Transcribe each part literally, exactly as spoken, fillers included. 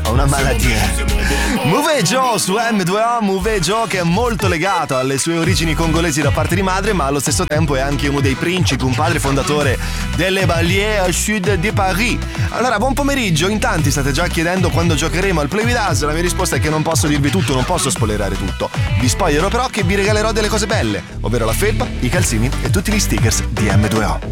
Ho una malattia. Mouvet Joe su M due O, Mouvet Joe che è molto legato alle sue origini congolesi da parte di madre, ma allo stesso tempo è anche uno dei principi, un padre fondatore delle Banlieue au Sud di Paris. Allora, buon pomeriggio, in tanti state già chiedendo quando giocheremo al Play with Us. La mia risposta è che non posso dirvi tutto, non posso spoilerare tutto. Vi spoilerò però che vi regalerò delle cose belle, ovvero la felpa, i calzini e tutti gli stickers di M due O.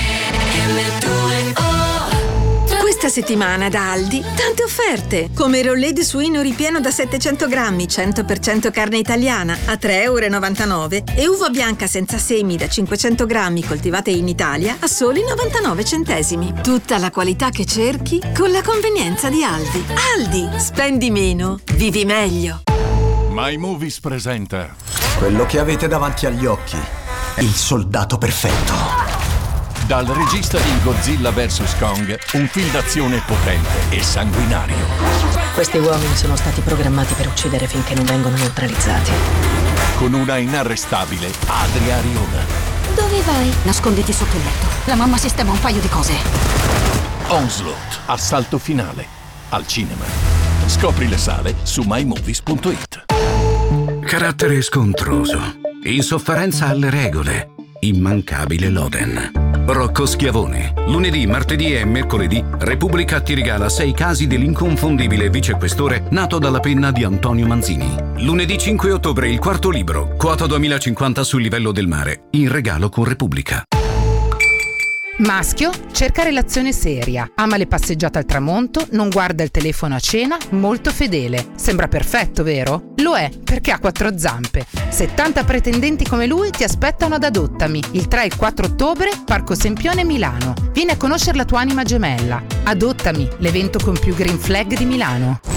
Questa settimana da Aldi tante offerte, come rollé di suino ripieno da settecento grammi, cento per cento carne italiana a tre e novantanove euro e uva bianca senza semi da cinquecento grammi coltivate in Italia a soli novantanove centesimi. Tutta la qualità che cerchi con la convenienza di Aldi. Aldi, spendi meno, vivi meglio. My Movies presenta quello che avete davanti agli occhi è il soldato perfetto. Dal regista di Godzilla versus Kong, un film d'azione potente e sanguinario. Questi uomini sono stati programmati per uccidere finché non vengono neutralizzati. Con una inarrestabile Adria Arjona. Dove vai? Nasconditi sotto il letto. La mamma sistema un paio di cose. Onslaught, assalto finale, al cinema. Scopri le sale su my movies punto it. Carattere scontroso, insofferenza alle regole, immancabile Loden. Rocco Schiavone. Lunedì, martedì e mercoledì Repubblica ti regala sei casi dell'inconfondibile vicequestore nato dalla penna di Antonio Manzini. Lunedì cinque ottobre il quarto libro, quota duemilacinquanta sul livello del mare, in regalo con Repubblica. Maschio, cerca relazione seria, ama le passeggiate al tramonto, non guarda il telefono a cena, molto fedele. Sembra perfetto, vero? Lo è, perché ha quattro zampe. settanta pretendenti come lui ti aspettano ad Adottami, il tre e il quattro ottobre, Parco Sempione, Milano. Vieni a conoscere la tua anima gemella. Adottami, l'evento con più green flag di Milano.